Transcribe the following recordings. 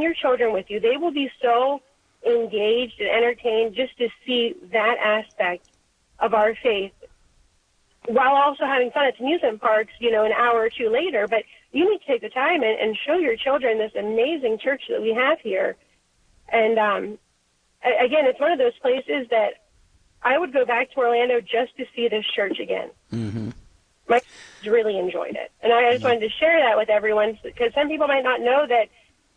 bring your children with you. They will be so engaged and entertained just to see that aspect of our faith, while also having fun at amusement parks, an hour or two later. But you need to take the time and show your children this amazing church that we have here. And again, it's one of those places that I would go back to Orlando just to see this church again. Mm-hmm. My kids really enjoyed it. And I just wanted to share that with everyone, because some people might not know that,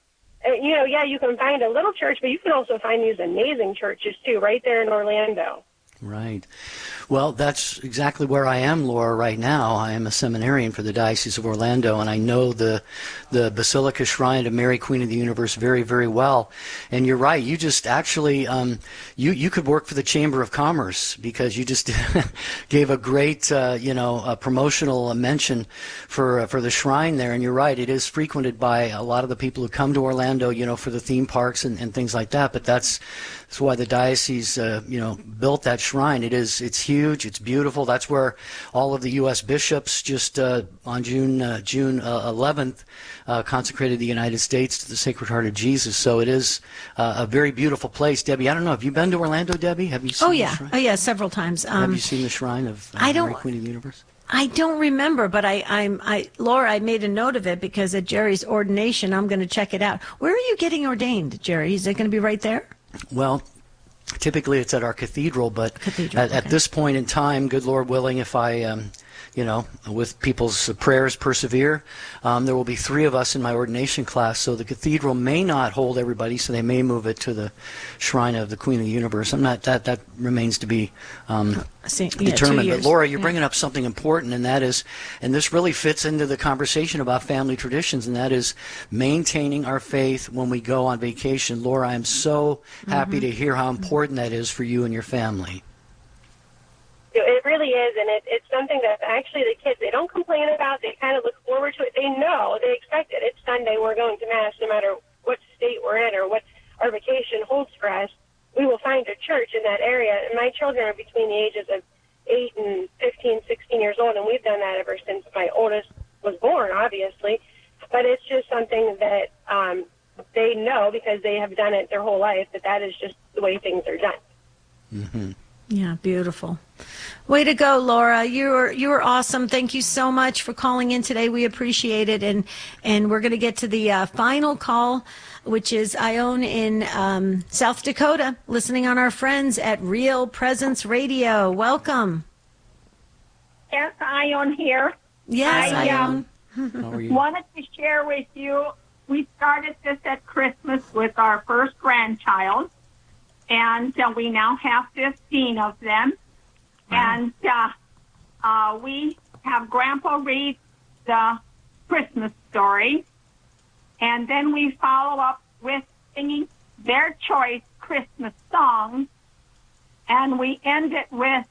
you can find a little church, but you can also find these amazing churches, too, right there in Orlando. Right. Well, that's exactly where I am, Laura, right now. I am a seminarian for the Diocese of Orlando, and I know the Basilica Shrine of Mary, Queen of the Universe very, very well. And you're right. You just actually, you could work for the Chamber of Commerce, because you just gave a great, a promotional mention for the shrine there. And you're right. It is frequented by a lot of the people who come to Orlando, for the theme parks and things like that. But that's why the diocese, built that shrine. It's huge. It's beautiful. That's where all of the U.S. bishops just on June 11th consecrated the United States to the Sacred Heart of Jesus. So it is a very beautiful place. Debbie, I don't know. Have you been to Orlando, Debbie? Have you seen the shrine? Oh, yeah, several times. Have you seen the shrine of Mary, Queen of the Universe? I don't remember, but Laura, I made a note of it, because at Jerry's ordination, I'm going to check it out. Where are you getting ordained, Jerry? Is it going to be right there? Well, typically it's at our cathedral, but at this point in time, good Lord willing, if I, with people's prayers persevere, there will be 3 of us in my ordination class, so the cathedral may not hold everybody, so they may move it to the Shrine of the Queen of the Universe. That remains to be determined. But Laura, you're bringing up something important, and that is, and this really fits into the conversation about family traditions, and that is maintaining our faith when we go on vacation. Laura, I'm so happy to hear how important that is for you and your family. It really is, and it's something that actually the kids, they don't complain about. They kind of look forward to it. They know, they expect it. It's Sunday, we're going to Mass, no matter what state we're in or what our vacation holds for us. We will find a church in that area. And my children are between the ages of 8 and 15, 16 years old, and we've done that ever since my oldest was born, obviously. But it's just something that they know, because they have done it their whole life, that is just the way things are done. Mm-hmm. Yeah, beautiful. Way to go, Laura. You were awesome. Thank you so much for calling in today. We appreciate it. And we're going to get to the final call, which is Ione in South Dakota, listening on our friends at Real Presence Radio. Welcome. Yes, Ione here. Yes, Ione. How are you? Wanted to share with you, we started this at Christmas with our first grandchild, and we now have 15 of them. Wow. And we have Grandpa read the Christmas story, and then we follow up with singing their choice Christmas songs, and we end it with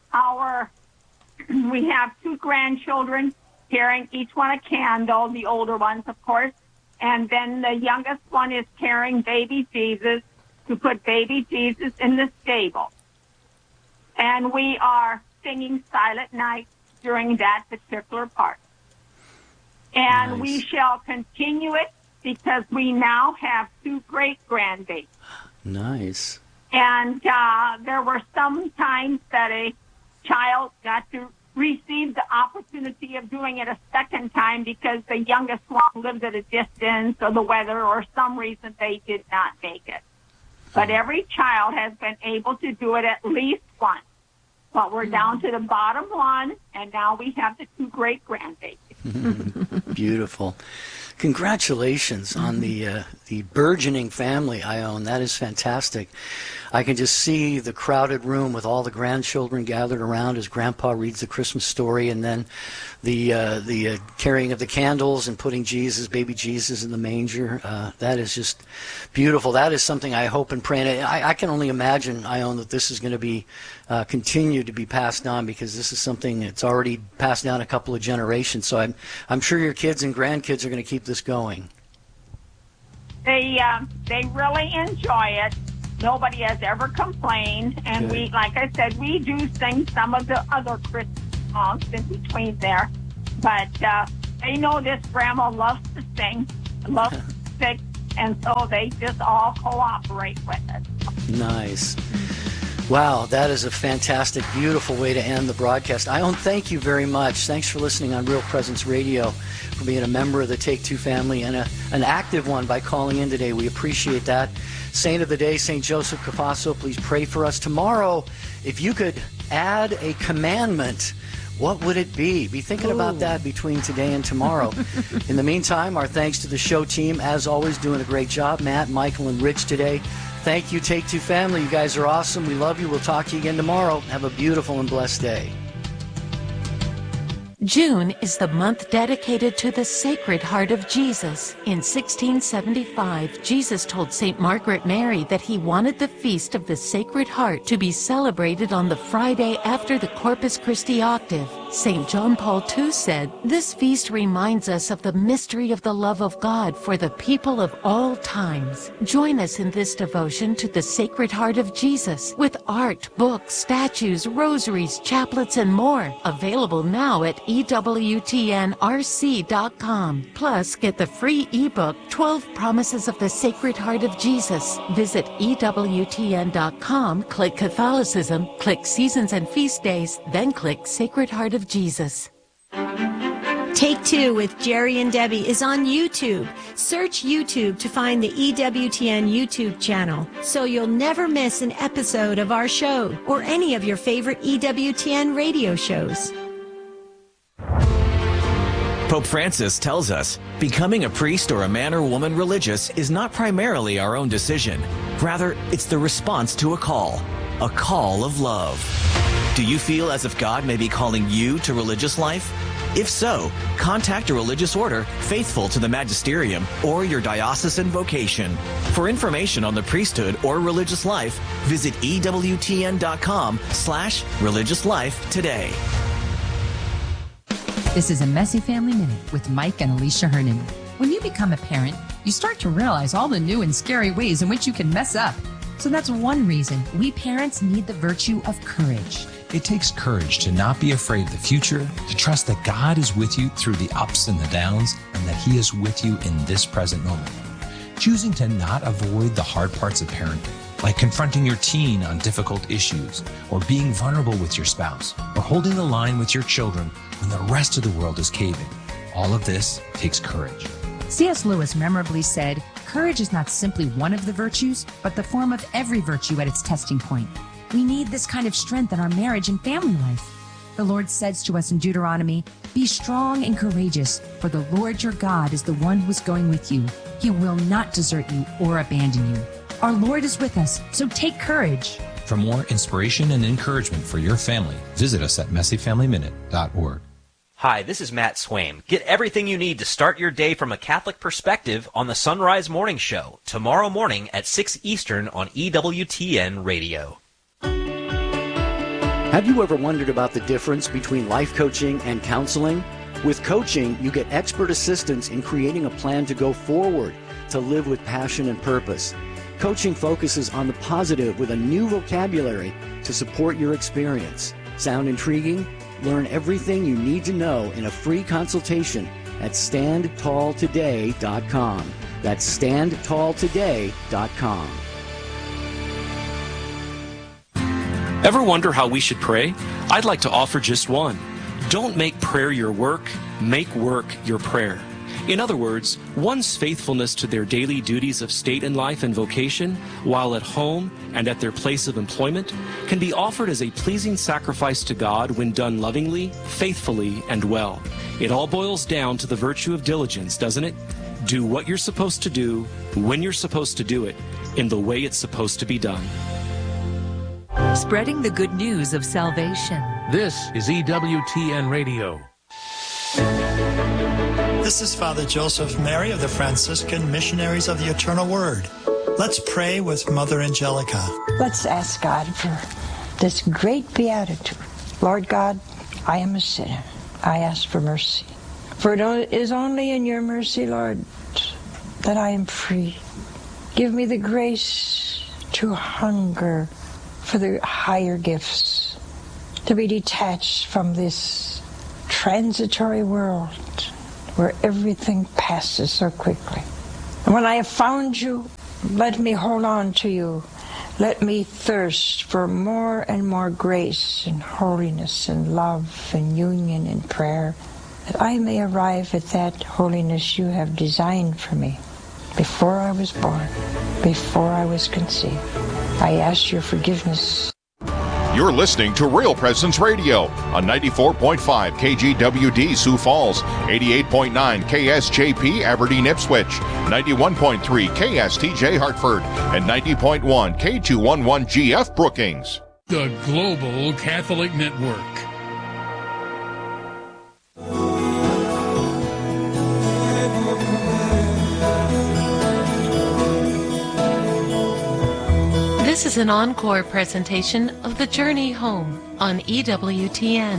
we have 2 grandchildren carrying each one a candle, the older ones, of course, and then the youngest one is carrying baby Jesus, to put baby Jesus in the stable. And we are singing Silent Night during that particular part. And Nice. We shall continue it, because we now have 2 great-grandbabies. Nice. And there were some times that a child got to receive the opportunity of doing it a second time, because the youngest one lived at a distance, or the weather, or some reason they did not make it. But every child has been able to do it at least once. But we're down to the bottom one, and now we have the 2 great-grandbabies. Beautiful. Congratulations on the burgeoning family, Ione. That is fantastic. I can just see the crowded room with all the grandchildren gathered around as Grandpa reads the Christmas story, and then the carrying of the candles and putting baby Jesus in the manger. That is just beautiful. That is something I hope and pray. And I can only imagine, Ione, that this is going to be continued to be passed on, because this is something that's already passed down a couple of generations. So I'm sure your kids and grandkids are going to keep this going. They really enjoy it. Nobody has ever complained, and Good. like I said, we do sing some of the other Christmas songs in between there, but they know this grandma loves to sing, loves to And so they just all cooperate with it. Nice. Wow, that is a fantastic, beautiful way to end the broadcast. Ione, thank you very much. Thanks for listening on Real Presence Radio, for being a member of the Take Two family and an active one by calling in today. We appreciate that. Saint of the day, St. Joseph Cafasso, please pray for us. Tomorrow, if you could add a commandment, what would it be? Be thinking about that between today and tomorrow. In the meantime, our thanks to the show team, as always, doing a great job. Matt, Michael, and Rich today. Thank you, Take Two family. You guys are awesome. We love you. We'll talk to you again tomorrow. Have a beautiful and blessed day. June is the month dedicated to the Sacred Heart of Jesus. In 1675, Jesus told St. Margaret Mary that he wanted the Feast of the Sacred Heart to be celebrated on the Friday after the Corpus Christi octave. St. John Paul II said, "This feast reminds us of the mystery of the love of God for the people of all times." Join us in this devotion to the Sacred Heart of Jesus with art, books, statues, rosaries, chaplets, and more. Available now at EWTNRC.com. Plus, get the free ebook, 12 Promises of the Sacred Heart of Jesus. Visit EWTN.com, click Catholicism, click Seasons and Feast Days, then click Sacred Heart of Jesus. Take Two with Jerry and Debbie is on YouTube. Search YouTube to find the EWTN YouTube channel so you'll never miss an episode of our show or any of your favorite EWTN radio shows. Pope Francis tells us, becoming a priest or a man or woman religious is not primarily our own decision. Rather, it's the response to a call of love. Do you feel as if God may be calling you to religious life? If so, contact a religious order faithful to the magisterium or your diocesan vocation. For information on the priesthood or religious life, visit EWTN.com/religious life today. This is a Messy Family Minute with Mike and Alicia Hernan. When you become a parent, you start to realize all the new and scary ways in which you can mess up. So that's one reason we parents need the virtue of courage. It takes courage to not be afraid of the future, to trust that God is with you through the ups and the downs, and that He is with you in this present moment. Choosing to not avoid the hard parts of parenting, like confronting your teen on difficult issues, or being vulnerable with your spouse, or holding the line with your children when the rest of the world is caving. All of this takes courage. C.S. Lewis memorably said, "Courage is not simply one of the virtues, but the form of every virtue at its testing point." We need this kind of strength in our marriage and family life. The Lord says to us in Deuteronomy, "Be strong and courageous, for the Lord your God is the one who is going with you. He will not desert you or abandon you." Our Lord is with us, so take courage. For more inspiration and encouragement for your family, visit us at messyfamilyminute.org. Hi, this is Matt Swaim. Get everything you need to start your day from a Catholic perspective on the Sunrise Morning Show, tomorrow morning at 6 Eastern on EWTN Radio. Have you ever wondered about the difference between life coaching and counseling? With coaching, you get expert assistance in creating a plan to go forward, to live with passion and purpose. Coaching focuses on the positive with a new vocabulary to support your experience. Sound intriguing? Learn everything you need to know in a free consultation at StandTallToday.com. That's StandTallToday.com. Ever wonder how we should pray? I'd like to offer just one. Don't make prayer your work, make work your prayer. In other words, one's faithfulness to their daily duties of state and life and vocation, while at home and at their place of employment, can be offered as a pleasing sacrifice to God when done lovingly, faithfully, and well. It all boils down to the virtue of diligence, doesn't it? Do what you're supposed to do, when you're supposed to do it, in the way it's supposed to be done. Spreading the good news of salvation. This is EWTN Radio. This is Father Joseph Mary of the Franciscan Missionaries of the Eternal Word. Let's pray with Mother Angelica. Let's ask God for this great beatitude. Lord God, I am a sinner. I ask for mercy. For it is only in your mercy, Lord, that I am free. Give me the grace to hunger for the higher gifts, to be detached from this transitory world where everything passes so quickly. And when I have found you, let me hold on to you. Let me thirst for more and more grace and holiness and love and union and prayer, that I may arrive at that holiness you have designed for me before I was born, before I was conceived. I ask your forgiveness. You're listening to Real Presence Radio on 94.5 KGWD Sioux Falls, 88.9 KSJP Aberdeen Ipswich, 91.3 KSTJ Hartford, and 90.1 K211GF Brookings. The Global Catholic Network. This is an encore presentation of The Journey Home on EWTN.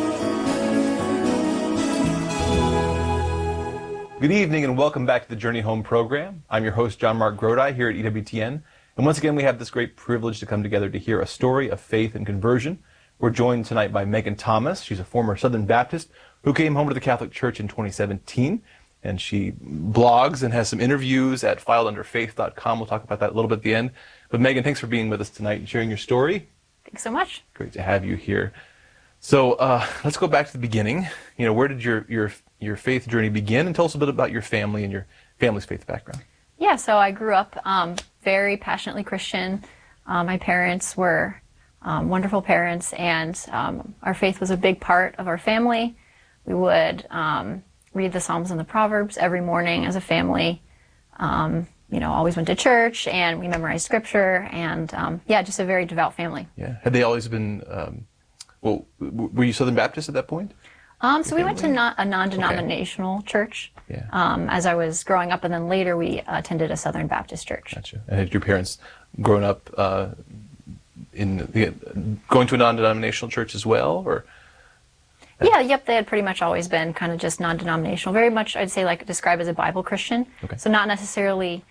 Good evening and welcome back to the Journey Home program. I'm your host, John Mark Grodi, here at EWTN. And once again, we have this great privilege to come together to hear a story of faith and conversion. We're joined tonight by Megan Thomas. She's a former Southern Baptist who came home to the Catholic Church in 2017. And she blogs and has some interviews at filedunderfaith.com. We'll talk about that a little bit at the end. But Megan, thanks for being with us tonight and sharing your story. Thanks so much. Great to have you here. So let's go back to the beginning. You know, where did your faith journey begin? And tell us a bit about your family and your family's faith background. Yeah, so I grew up very passionately Christian. My parents were wonderful parents, and our faith was a big part of our family. We would read the Psalms and the Proverbs every morning as a family. Always went to church, and we memorized scripture, and just a very devout family. Yeah. Had they always been, were you Southern Baptist at that point? So we went to a non-denominational church as I was growing up, and then later we attended a Southern Baptist church. Gotcha. And had your parents grown up going to a non-denominational church as well, or? Yeah, yep, they had pretty much always been kind of just non-denominational. Very much, I'd say, like described as a Bible Christian. Okay. So not necessarily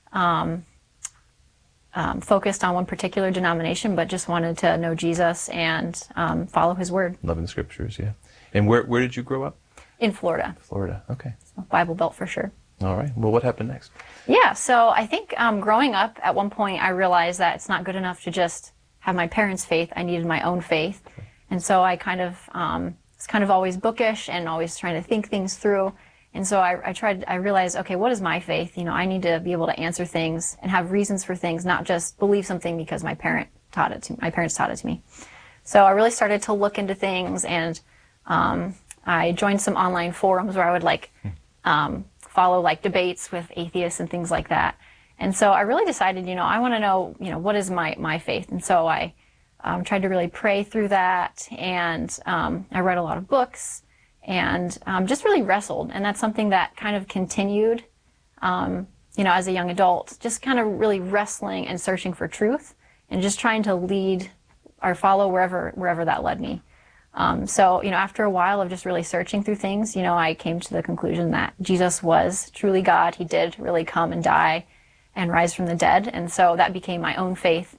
focused on one particular denomination, but just wanted to know Jesus and follow his word. Loving the scriptures, yeah. And where did you grow up? In Florida. Florida, okay. So Bible Belt for sure. All right. Well, what happened next? Yeah, so I think growing up, at one point I realized that it's not good enough to just have my parents' faith. I needed my own faith. Okay. And so I kind of was kind of always bookish and always trying to think things through. And so I realized, okay, what is my faith? I need to be able to answer things and have reasons for things, not just believe something because my parents taught it to me. So I really started to look into things, and I joined some online forums where I would follow debates with atheists and things like that. And so I really decided, I want to know, what is my faith? And so I tried to really pray through that, and I read a lot of books, and just really wrestled. And that's something that kind of continued, as a young adult, just kind of really wrestling and searching for truth, and just trying to lead or follow wherever that led me. So after a while of just really searching through things, I came to the conclusion that Jesus was truly God. He did really come and die and rise from the dead. And so that became my own faith.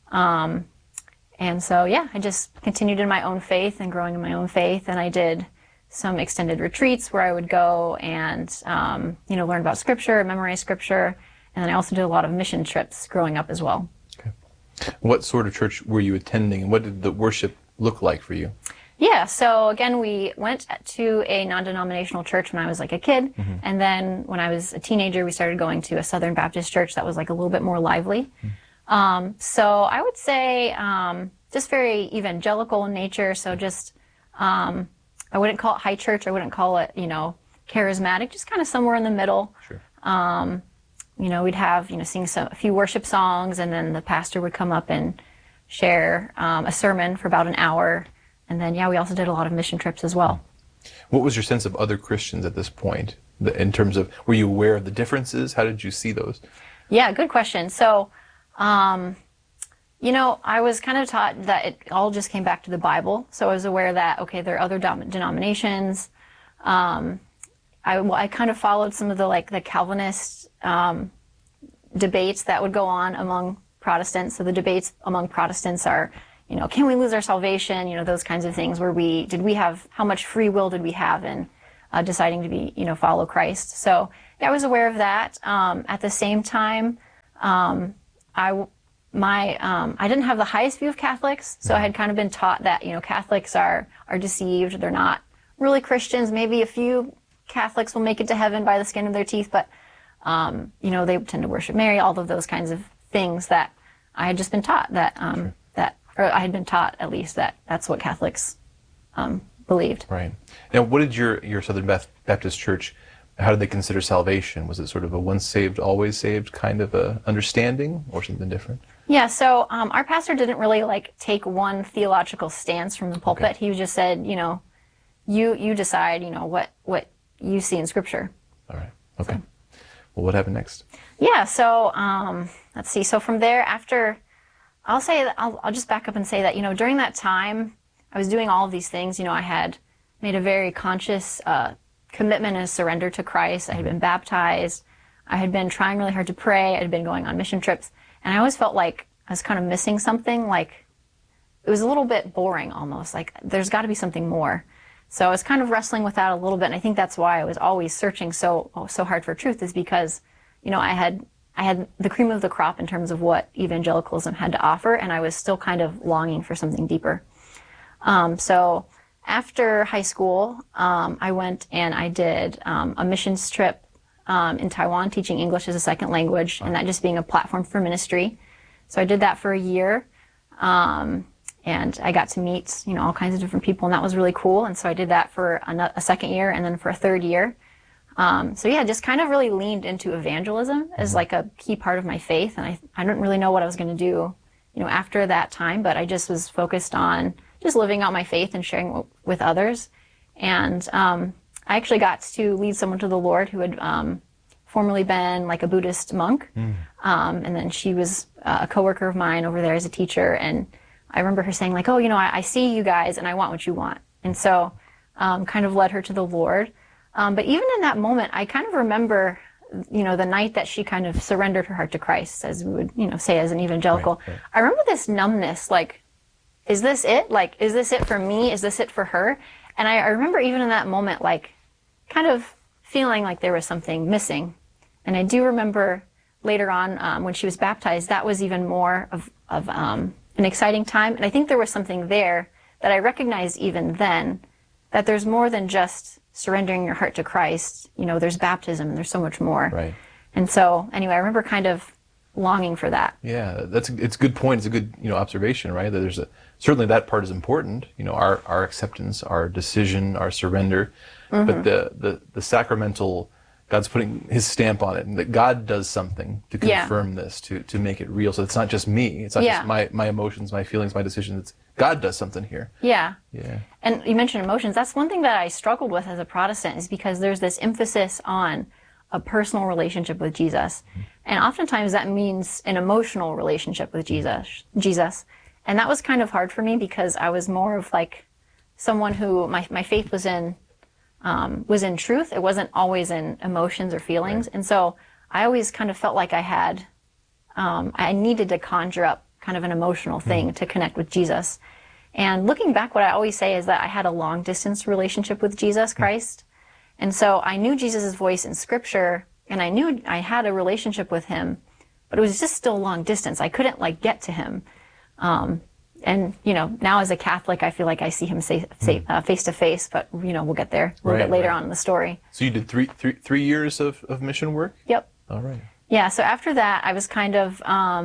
And so, I just continued in my own faith and growing in my own faith. And I did some extended retreats where I would go and, learn about scripture, memorize scripture. And then I also did a lot of mission trips growing up as well. Okay. What sort of church were you attending, and what did the worship look like for you? Yeah, so again, we went to a non-denominational church when I was a kid. Mm-hmm. And then when I was a teenager, we started going to a Southern Baptist church that was a little bit more lively. Mm-hmm. So I would say just very evangelical in nature. So just, I wouldn't call it high church. I wouldn't call it, charismatic, just kind of somewhere in the middle. Sure. We'd have, sing a few worship songs, and then the pastor would come up and share a sermon for about an hour. And then, we also did a lot of mission trips as well. What was your sense of other Christians at this point, in terms of, were you aware of the differences? How did you see those? Yeah, good question. So, I was kind of taught that it all just came back to the Bible. So I was aware that, okay, there are other denominations. I kind of followed some of the Calvinist debates that would go on among Protestants. So the debates among Protestants are, can we lose our salvation? Those kinds of things where how much free will did we have? And deciding to be, follow Christ. So I was aware of that. At the same time, I didn't have the highest view of Catholics, so I had kind of been taught that, Catholics are deceived. They're not really Christians. Maybe a few Catholics will make it to heaven by the skin of their teeth, but, they tend to worship Mary, all of those kinds of things that I had just been taught or I had been taught at least that's what Catholics believed. Right. Now, what did your Southern Baptist Church, how did they consider salvation? Was it sort of a once saved, always saved kind of a understanding, or something different? Yeah, so our pastor didn't really take one theological stance from the pulpit. Okay. He just said, you decide, what you see in Scripture. All right. Okay. So, well, what happened next? Yeah. So let's see. So from there, after, I'll just back up and say that during that time, I was doing all of these things. I had made a very conscious commitment and surrender to Christ. I had been baptized. I had been trying really hard to pray. I had been going on mission trips. And I always felt like I was kind of missing something. Like it was a little bit boring almost. Like there's got to be something more. So I was kind of wrestling with that a little bit. And I think that's why I was always searching so hard for truth, is because, I had the cream of the crop in terms of what evangelicalism had to offer. And I was still kind of longing for something deeper. So after high school, I went and I did a missions trip in Taiwan, teaching English as a second language, and that just being a platform for ministry. So I did that for a year, and I got to meet all kinds of different people, and that was really cool. And so I did that for a second year, and then for a third year. Just kind of really leaned into evangelism as a key part of my faith, and I didn't really know what I was going to do, after that time, but I just was focused on just living out my faith and sharing with others. And I actually got to lead someone to the Lord who had formerly been a Buddhist monk. And then she was a coworker of mine over there as a teacher. And I remember her saying I see you guys and I want what you want. And so kind of led her to the Lord. But even in that moment, I kind of remember, the night that she kind of surrendered her heart to Christ, as we would, say as an evangelical. Right. I remember this numbness, is this it? Is this it for me? Is this it for her? And I remember even in that moment, kind of feeling like there was something missing. And I do remember later on, when she was baptized, that was even more of an exciting time. And I think there was something there that I recognized even then, that there's more than just surrendering your heart to Christ. There's baptism and there's so much more. Right. And so, anyway, I remember kind of longing for that. Yeah, it's a good point. It's a good, observation, right? That there's certainly that part is important, our acceptance, our decision, our surrender, but the sacramental, God's putting his stamp on it, and that God does something to confirm this, to make it real. So it's not just me. It's not just my emotions, my feelings, my decisions. It's God does something here. Yeah. Yeah. And you mentioned emotions. That's one thing that I struggled with as a Protestant, is because there's this emphasis on a personal relationship with Jesus. And oftentimes that means an emotional relationship with Jesus. And that was kind of hard for me, because I was more of someone who my faith was in truth. It wasn't always in emotions or feelings. Right. And so I always kind of felt like I needed to conjure up kind of an emotional thing to connect with Jesus. And looking back, what I always say is that I had a long distance relationship with Jesus Christ. And so I knew Jesus' voice in Scripture, and I knew I had a relationship with him, but it was just still long distance. I couldn't get to him. And now as a Catholic, I feel like I see him face to face, but we'll get there a little bit later on in the story. So you did three years of mission work? Yep. All right. Yeah. So after that, I was kind of,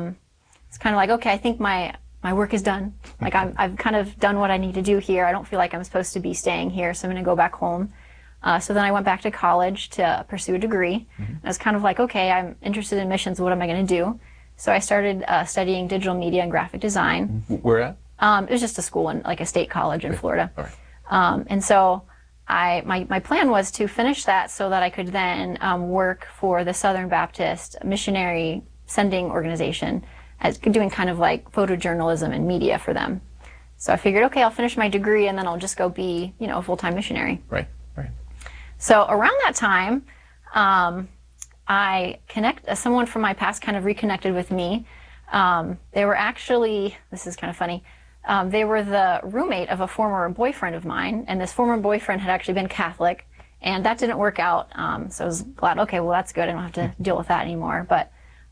okay, I think my work is done. I've kind of done what I need to do here. I don't feel like I'm supposed to be staying here, so I'm going to go back home. So then I went back to college to pursue a degree. I was kind of okay, I'm interested in missions. What am I going to do? So I started studying digital media and graphic design. Where at? It was just a school in a state college in Florida. All right. And so my plan was to finish that so that I could then work for the Southern Baptist Missionary Sending Organization, as doing kind of photojournalism and media for them. So I figured, okay, I'll finish my degree and then I'll just go be, a full-time missionary. Right. So around that time, someone from my past kind of reconnected with me. They were actually, this is kind of funny, they were the roommate of a former boyfriend of mine, and this former boyfriend had actually been Catholic, And that didn't work out. So I was glad, okay, well, that's good. I don't have to deal with that anymore. But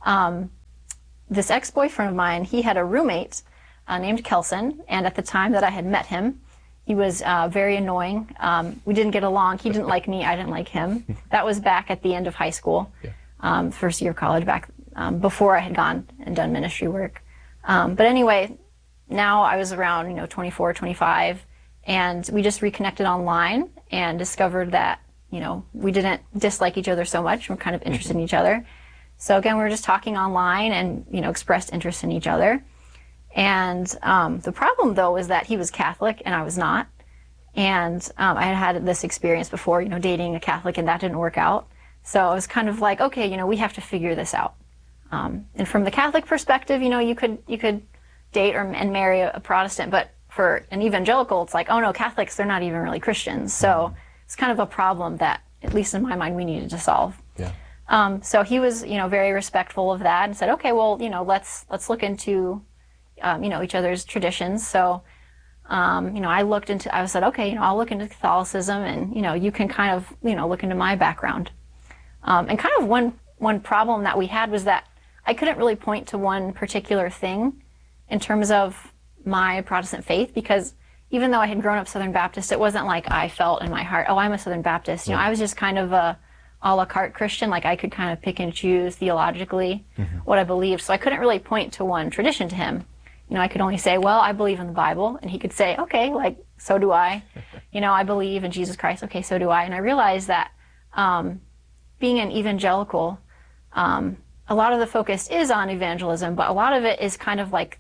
this ex-boyfriend of mine, he had a roommate named Kelson. And at the time that I had met him, he was very annoying. We didn't get along. He didn't like me. I didn't like him. That was back at the end of high school, first year of college, back before I had gone and done ministry work. But anyway, now I was around, 24, 25, and we just reconnected online and discovered that, we didn't dislike each other so much. We're kind of interested in each other. So again, we were just talking online and, expressed interest in each other. And the problem, though, was that he was Catholic and I was not. And I had this experience before, dating a Catholic, and that didn't work out. So I was kind of like, okay, we have to figure this out. And from the Catholic perspective, you could date and marry a Protestant, but for an evangelical, it's like, oh no, Catholics, they're not even really Christians. So it's kind of a problem that, at least in my mind, we needed to solve. Yeah. So he was, very respectful of that and said, okay, well, let's look into, each other's traditions. So, I said, okay, I'll look into Catholicism, and, you can kind of, look into my background. And kind of one problem that we had was that I couldn't really point to one particular thing in terms of my Protestant faith, because even though I had grown up Southern Baptist, it wasn't like I felt in my heart, oh, I'm a Southern Baptist. I was just kind of a la carte Christian. Like I could kind of pick and choose theologically what I believed. So I couldn't really point to one tradition to him. I could only say, well, I believe in the Bible. And he could say, okay, like, so do I. I believe in Jesus Christ. Okay, so do I. And I realized that being an evangelical, a lot of the focus is on evangelism, but a lot of it is kind of like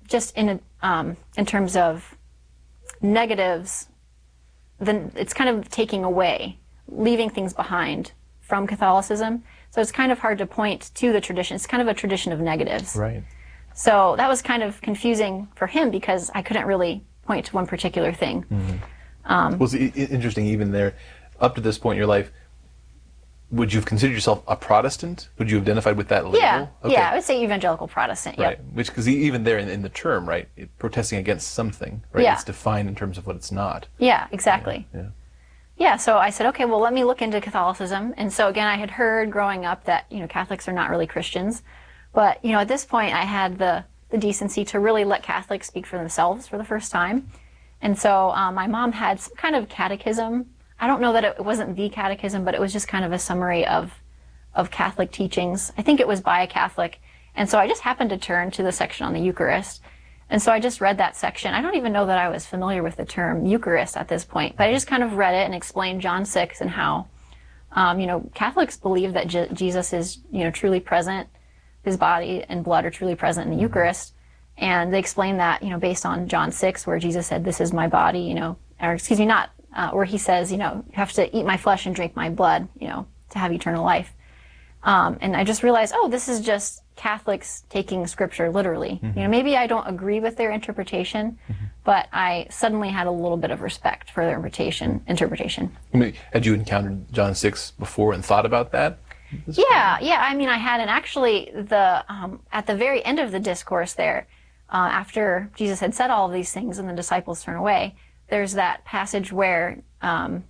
in terms of negatives, then it's kind of taking away, leaving things behind from Catholicism. So it's kind of hard to point to the tradition. It's kind of a tradition of negatives. Right. So that was kind of confusing for him because I couldn't really point to one particular thing. Well, it's interesting, even there, up to this point in your life, would you have considered yourself a Protestant? Would you have identified with that label? Yeah, okay. Yeah, I would say evangelical Protestant. Right, Yep. which, because even there in the term, right, protesting against something, right, Yeah. it's defined in terms of what it's not. Yeah, exactly. Yeah, so I said, okay, well, let me look into Catholicism. And so again, I had heard growing up that, Catholics are not really Christians. But, at this point, I had the decency to really let Catholics speak for themselves for the first time. And so my mom had some kind of catechism. I don't know that it wasn't the catechism, but it was just kind of a summary of Catholic teachings. I think it was by a Catholic. And so I just happened to turn to the section on the Eucharist. And so I just read that section. I don't even know that I was familiar with the term Eucharist at this point, but I just kind of read it and explained John 6 and how, Catholics believe that Jesus is, truly present. His body and blood are truly present in the Eucharist. And they explain that, based on John 6, where Jesus said, this is my body, where he says, you have to eat my flesh and drink my blood, to have eternal life. And I just realized, this is just Catholics taking scripture literally. Maybe I don't agree with their interpretation, but I suddenly had a little bit of respect for their interpretation. Had you encountered John 6 before and thought about that? Yeah. I mean, I had, and actually, at the very end of the discourse there, after Jesus had said all of these things and the disciples turn away, there's that passage where I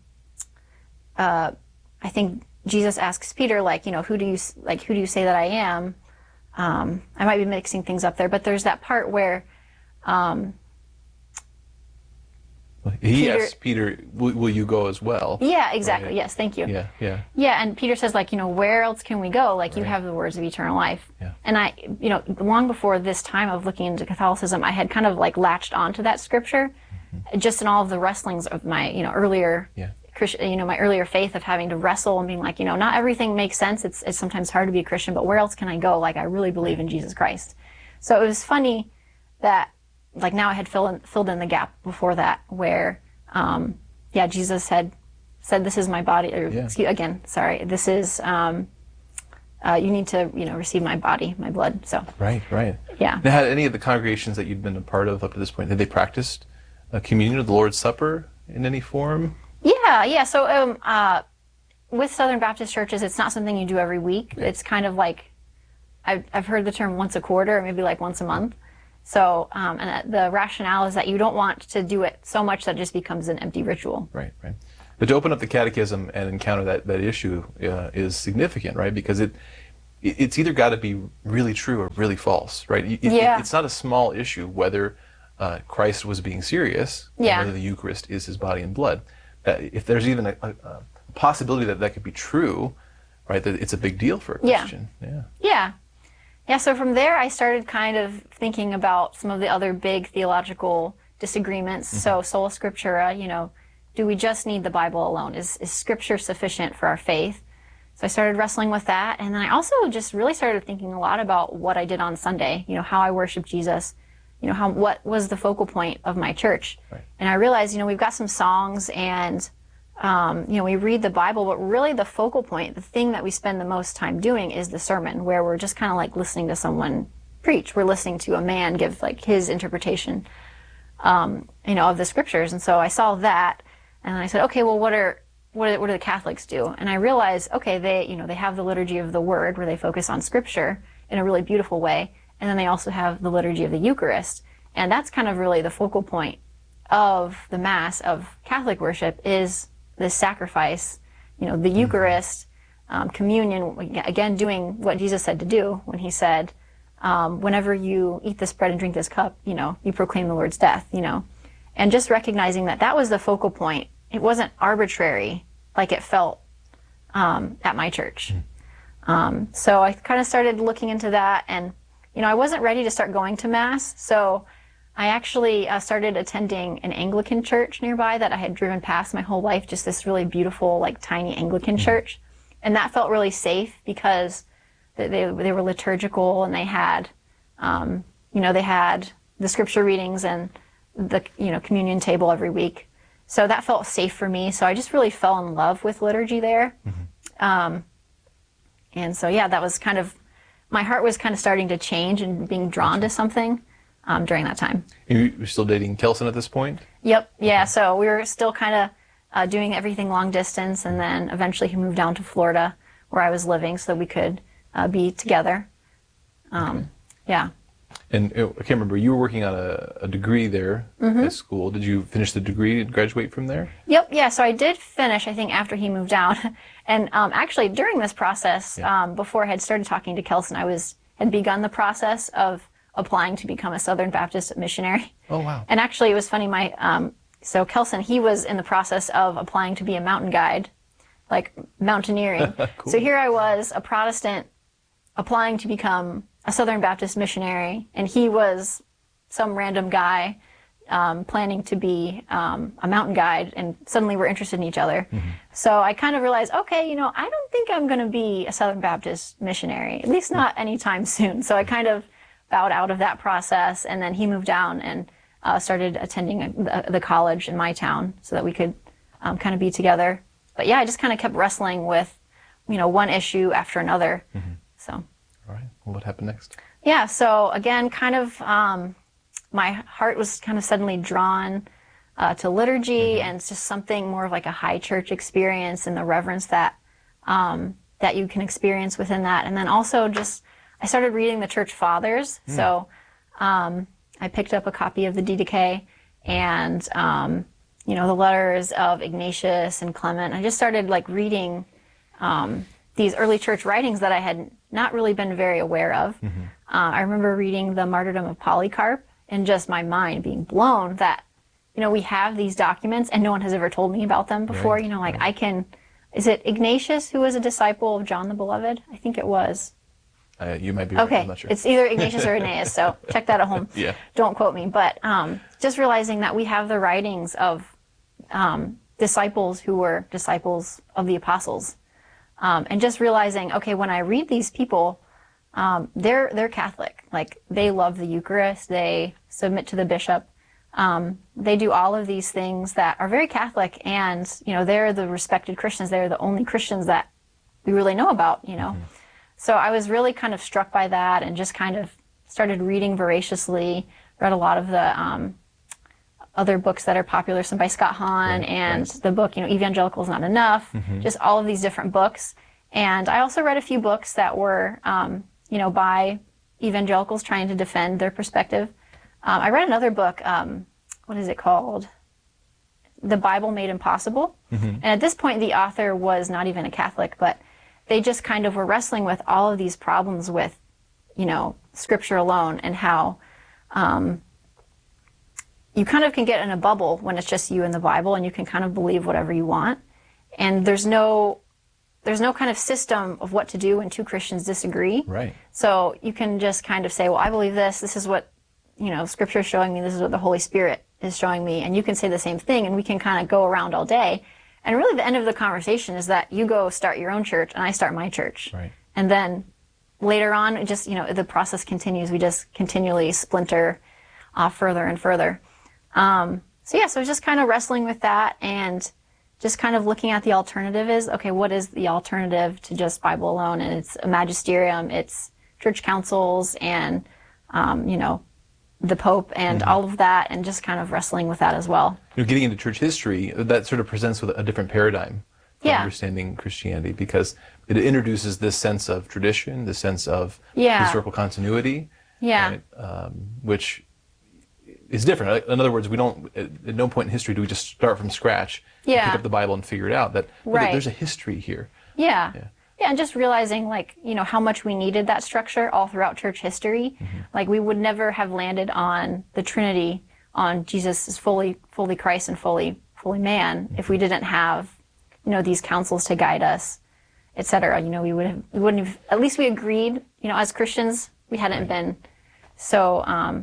think Jesus asks Peter, who do you say that I am? I might be mixing things up there, but there's that part where he asks Peter, will you go as well? Yeah, exactly. Right. Yes, thank you. Yeah. Yeah, and Peter says, where else can we go? You have the words of eternal life. Yeah. And I, long before this time of looking into Catholicism, I had kind of latched onto that scripture, just in all of the wrestlings of my, earlier, my earlier faith of having to wrestle and being not everything makes sense. It's sometimes hard to be a Christian, but where else can I go? I really believe in Jesus Christ. So it was funny that, now I had filled in the gap before that where, Jesus had said, this is my body, this is, you need to, receive my body, my blood, so. Right. Yeah. Now, had any of the congregations that you'd been a part of up to this point, had they practiced communion of the Lord's Supper in any form? Yeah. So, with Southern Baptist churches, it's not something you do every week. Yeah. It's kind of I've heard the term once a quarter, or maybe once a month. So, and the rationale is that you don't want to do it so much that it just becomes an empty ritual. Right. But to open up the catechism and encounter that issue is significant, right? Because it's either got to be really true or really false, right? It's not a small issue whether Christ was being serious, or whether the Eucharist is his body and blood. If there's even a possibility that could be true, right, that it's a big deal for a Christian. Yeah, so from there I started kind of thinking about some of the other big theological disagreements. So sola scriptura, do we just need the Bible alone? Is Scripture sufficient for our faith? So I started wrestling with that, and then I also just really started thinking a lot about what I did on Sunday, how I worship Jesus, what was the focal point of my church. Right. And I realized, we've got some songs and, we read the Bible, but really the focal point, the thing that we spend the most time doing is the sermon, where we're just kind of like listening to someone preach. We're listening to a man give like his interpretation, of the scriptures. And so I saw that, and I said, okay, well, what do the Catholics do? And I realized, okay, they have the liturgy of the Word, where they focus on Scripture in a really beautiful way, and then they also have the liturgy of the Eucharist, and that's kind of really the focal point of the Mass of Catholic worship is this sacrifice, the Eucharist, communion. Again, doing what Jesus said to do when he said, "Whenever you eat this bread and drink this cup, you proclaim the Lord's death." And just recognizing that was the focal point. It wasn't arbitrary like it felt at my church. So I kind of started looking into that, and I wasn't ready to start going to Mass, so I actually started attending an Anglican church nearby that I had driven past my whole life, just this really beautiful, like, tiny Anglican church. And that felt really safe because they were liturgical, and they had, they had the scripture readings and the, communion table every week. So that felt safe for me. So I just really fell in love with liturgy there. And so, that was kind of, my heart was kind of starting to change and being drawn to something during that time. You were still dating Kelson at this point? Yep. Yeah. So we were still kind of doing everything long distance, and then eventually he moved down to Florida where I was living so that we could be together. Yeah. And I can't remember, you were working on a degree there at school. Did you finish the degree and graduate from there? Yep, yeah, so I did finish, I think, after he moved down. And actually, during this process, before I had started talking to Kelson, I had begun the process of applying to become a Southern Baptist missionary. Oh, wow. And actually, it was funny, so Kelson, he was in the process of applying to be a mountain guide, like mountaineering. Cool. So here I was, a Protestant, applying to become a Southern Baptist missionary, and he was some random guy planning to be a mountain guide, and suddenly we're interested in each other. So I kind of realized, okay, I don't think I'm going to be a Southern Baptist missionary, at least not anytime soon. So I kind of bowed out of that process, and then he moved down and started attending the college in my town so that we could kind of be together. But yeah, I just kind of kept wrestling with, one issue after another. So. All right. Well, what happened next? Yeah. So again, kind of, my heart was kind of suddenly drawn to liturgy, and it's just something more of like a high church experience and the reverence that that you can experience within that. And then also just, I started reading the Church Fathers. So I picked up a copy of the Didache and, the letters of Ignatius and Clement. I just started like reading these early church writings that I had not really been very aware of. I remember reading the Martyrdom of Polycarp, and just my mind being blown that, we have these documents and no one has ever told me about them before. Right. Is it Ignatius who was a disciple of John the Beloved? I think it was. You might be right. Okay. I'm not sure. It's either Ignatius or Irenaeus, so check that at home. Yeah. Don't quote me. But just realizing that we have the writings of disciples who were disciples of the apostles. And just realizing, okay, when I read these people, they're Catholic. Like, they love the Eucharist. They submit to the bishop. They do all of these things that are very Catholic, and, they're the respected Christians. They're the only Christians that we really know about, So I was really kind of struck by that, and just kind of started reading voraciously, read a lot of the other books that are popular, some by Scott Hahn, and the book, Evangelical is Not Enough, just all of these different books. And I also read a few books that were, by evangelicals trying to defend their perspective. I read another book, what is it called? The Bible Made Impossible. And at this point, the author was not even a Catholic, but they just kind of were wrestling with all of these problems with, Scripture alone, and how you kind of can get in a bubble when it's just you and the Bible, and you can kind of believe whatever you want. And there's no kind of system of what to do when two Christians disagree. Right. So you can just kind of say, well, I believe this. This is what, Scripture is showing me. This is what the Holy Spirit is showing me. And you can say the same thing, and we can kind of go around all day. And really the end of the conversation is that you go start your own church, and I start my church. Right. And then later on, it just, the process continues. We just continually splinter off further and further. So it's just kind of wrestling with that, and just kind of looking at the alternative is, okay, what is the alternative to just Bible alone? And it's a magisterium, it's church councils, and, the Pope, and all of that, and just kind of wrestling with that as well. Getting into church history, that sort of presents with a different paradigm for understanding Christianity, because it introduces this sense of tradition, this sense of historical continuity, right? Which is different. In other words, we don't, at no point in history do we just start from scratch and pick up the Bible and figure it out. That there's a history here. Yeah, and just realizing, how much we needed that structure all throughout church history. We would never have landed on the Trinity, on Jesus is fully Christ and fully man, if we didn't have, these councils to guide us, etc. We wouldn't have, at least we agreed, as Christians, we hadn't been so.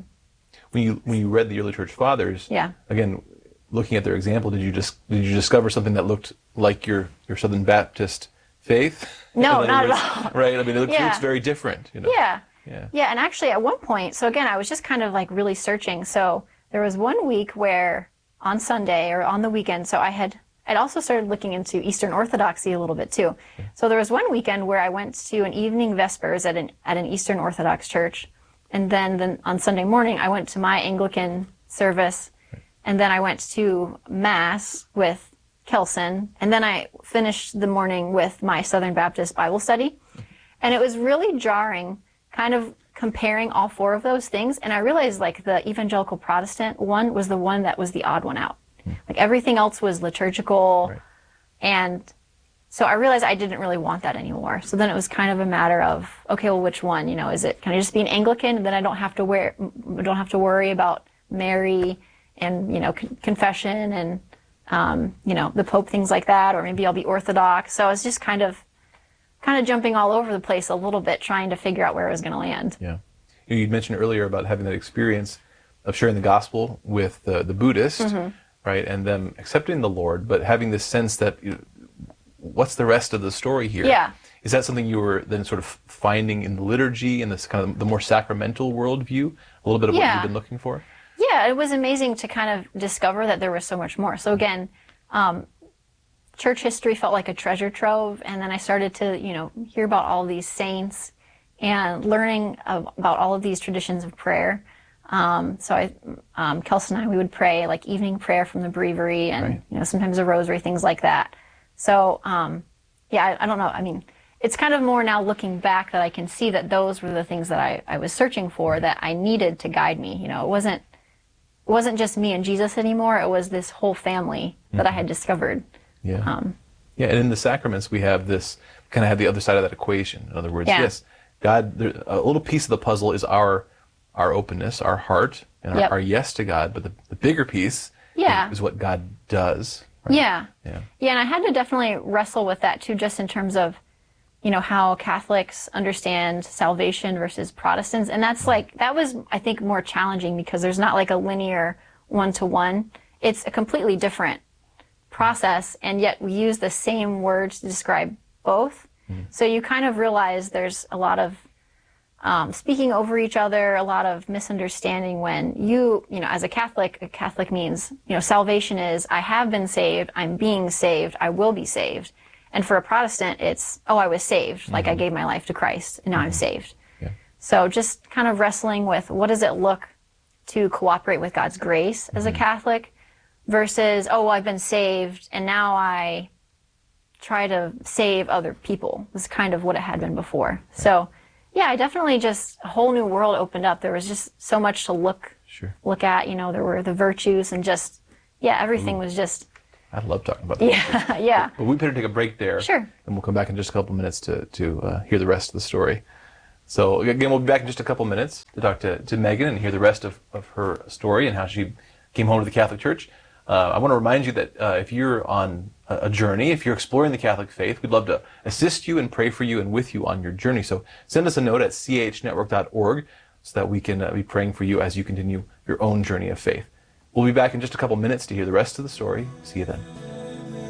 When you read the early church fathers, again, looking at their example, did you discover something that looked like your Southern Baptist faith? No, not at all. Right. I mean, it looks very different. Yeah. And actually, at one point, so again, I was just kind of really searching. So there was one week where on Sunday or on the weekend, so I'd also started looking into Eastern Orthodoxy a little bit too. So there was one weekend where I went to an evening vespers at an Eastern Orthodox church. And then on Sunday morning, I went to my Anglican service, and then I went to Mass with Kelson, and then I finished the morning with my Southern Baptist Bible study. And it was really jarring, kind of comparing all four of those things, and I realized the evangelical Protestant one was the one that was the odd one out. Everything else was liturgical, and so I realized I didn't really want that anymore. So then it was kind of a matter of, okay, well, which one? Is it, can I just be an Anglican, and then I don't have to worry about Mary and confession and the Pope, things like that, or maybe I'll be Orthodox. So I was just kind of jumping all over the place a little bit, trying to figure out where I was going to land. Yeah, you mentioned earlier about having that experience of sharing the gospel with the Buddhist, right, and them accepting the Lord, but having this sense that what's the rest of the story here? Yeah. Is that something you were then sort of finding in the liturgy and this kind of the more sacramental worldview? A little bit of what you've been looking for? Yeah, it was amazing to kind of discover that there was so much more. So again, church history felt like a treasure trove, and then I started to, hear about all of these saints and learning about all of these traditions of prayer. So Kelsey and I, we would pray evening prayer from the breviary and, sometimes a rosary, things like that. So, I don't know. I mean, it's kind of more now looking back that I can see that those were the things that I was searching for, that I needed to guide me. It wasn't just me and Jesus anymore. It was this whole family that I had discovered. Yeah. And in the sacraments, we have this, kind of have the other side of that equation. In other words, yes, God, a little piece of the puzzle is our openness, our heart, and our yes to God, but the bigger piece is what God does. Right? Yeah, and I had to definitely wrestle with that too, just in terms of, how Catholics understand salvation versus Protestants, and that's that was, I think, more challenging because there's not a linear one-to-one. It's a completely different process, and yet we use the same words to describe both. So you kind of realize there's a lot of speaking over each other, a lot of misunderstanding when as a Catholic means, salvation is, I have been saved, I'm being saved, I will be saved. And for a Protestant, it's, I was saved, I gave my life to Christ, and now I'm saved. Yeah. So just kind of wrestling with what does it look to cooperate with God's grace as a Catholic versus, I've been saved, and now I try to save other people. This is kind of what it had been before. Right. So, I definitely just, a whole new world opened up. There was just so much to look at. There were the virtues and just, everything was just I love talking about that. Yeah, yeah. But we better take a break there. Sure. And we'll come back in just a couple minutes to hear the rest of the story. So again, we'll be back in just a couple minutes to talk to Megan and hear the rest of her story and how she came home to the Catholic Church. I want to remind you that if you're on a journey, if you're exploring the Catholic faith, we'd love to assist you and pray for you and with you on your journey. So send us a note at chnetwork.org so that we can be praying for you as you continue your own journey of faith. We'll be back in just a couple minutes to hear the rest of the story. See you then.